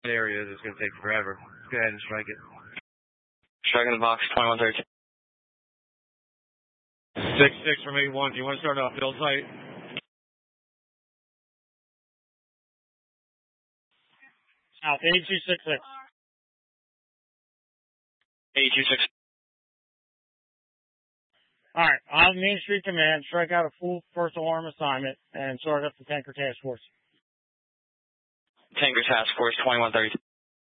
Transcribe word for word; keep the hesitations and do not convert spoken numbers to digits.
area is going to take forever. Go ahead and strike it. Striking the box, twenty-one thirty. six six from eight one. Do you want to start off build site? South eight two six six. eight two six. All right, on Main Street Command, strike out a full first alarm assignment and start up the tanker task force. Tanker task force, twenty-one thirty.